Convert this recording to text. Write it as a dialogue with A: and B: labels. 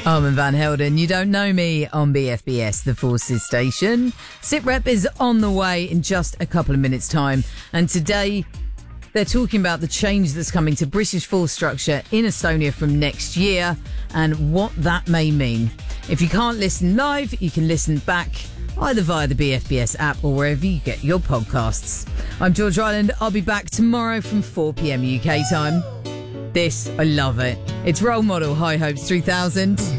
A: Armin van Helden, you don't know me on BFBS, the Forces station. SITREP is on the way in just a couple of minutes' time. And today, they're talking about the change that's coming to British force structure in Estonia from next year and what that may mean. If you can't listen live, you can listen back either via the BFBS app or wherever you get your podcasts. I'm George Ryland. I'll be back tomorrow from 4 p.m. UK time. This, I love it. It's Role Model High Hopes 3000.